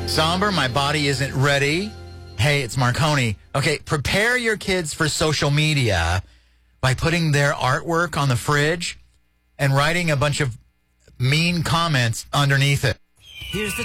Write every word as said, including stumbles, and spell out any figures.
Somber, my body isn't ready. Hey, it's Marconi. Okay, prepare your kids for social media by putting their artwork on the fridge and writing a bunch of mean comments underneath it. Here's the